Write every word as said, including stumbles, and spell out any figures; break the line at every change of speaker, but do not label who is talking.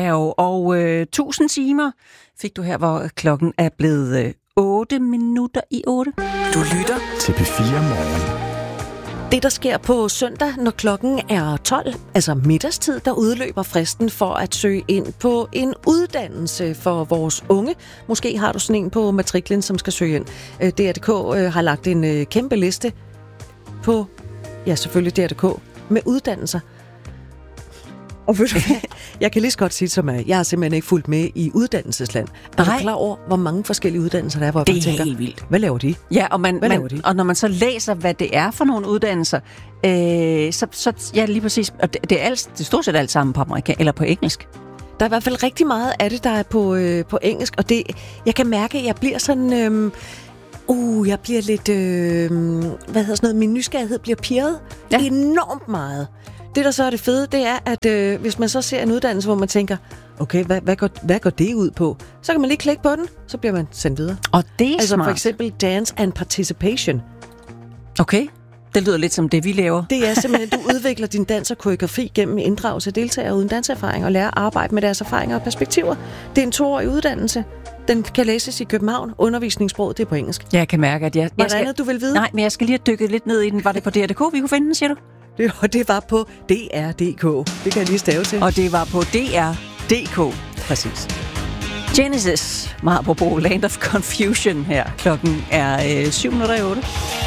Bjerg, og øh, tusind timer fik du her, hvor klokken er blevet øh, otte minutter i otte.
Du lytter
til P fire Morgen.
Det, der sker på søndag, når klokken er tolv, altså middagstid, der udløber fristen for at søge ind på en uddannelse for vores unge. Måske har du sådan en på matriklen, som skal søge ind. D R D K har lagt en kæmpe liste på, ja selvfølgelig D R D K, med uddannelser. Og ved du hvad? Jeg kan lige så godt sige som at jeg har simpelthen ikke fulgt med i uddannelsesland. Er du klar over, hvor mange forskellige uddannelser der er, hvor
det
jeg
er
tænker,
helt vildt.
Hvad laver de?
Ja, og, man,
hvad
man,
laver de?
og når man så læser, hvad det er for nogle uddannelser, øh, så, så ja, lige præcis, og det, det er alt, det er stort set alt sammen på amerikansk eller på engelsk.
Der er i hvert fald rigtig meget af det, der er på, øh, på engelsk, og det, jeg kan mærke, at jeg bliver sådan... Øh, uh, jeg bliver lidt... Øh, hvad hedder sådan noget? Min nysgerrighed bliver pirret ja. enormt meget. Det, der så er det fede, det er, at øh, hvis man så ser en uddannelse, hvor man tænker, okay, hvad, hvad, går, hvad går det ud på? Så kan man lige klikke på den, så bliver man sendt videre.
Og det er
altså
smart.
For eksempel Dance and Participation.
Okay, det lyder lidt som det, vi laver.
Det er simpelthen, at du udvikler din dans og koreografi gennem inddragelse af deltagere uden danserfaring og lærer at arbejde med deres erfaringer og perspektiver. Det er en toårig uddannelse. Den kan læses i København. Undervisningssproget, det er på engelsk.
Jeg kan mærke, at jeg...
Var
jeg
der andet, du vil vide?
Nej, men jeg skal lige have dykket lidt ned i den. Var det på D R D K, vi kunne finde den, siger du?
Det, og det var på D R punktum D K. Det kan jeg lige stave til.
Og det var på D R punktum D K.
Præcis.
Genesis, meget apropos Land of Confusion her. Klokken er øh, syv minutter i otte.